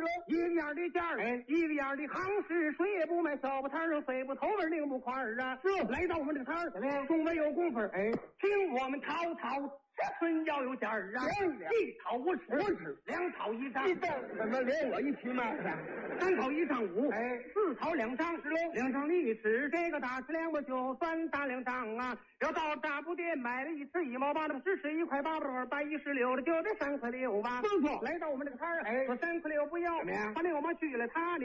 一个样的价儿，一个样的行市，谁也不卖，小不摊上飞不头儿，领不块儿啊。是，来到我们这个摊儿，中没有功夫，请我们淘这份要有价儿啊！一套50，两套一张， 怎么连我一起卖的 ？3套1张5，4套2张，是喽，2张你吃这个大吃2我就算大2张啊！要到大补店买了1吃1毛8，那么10吃1块8不116的就得3块6吧？ 不错， 来到我们这个摊儿，说3块6不要， 怎么样？ 把6毛去了他。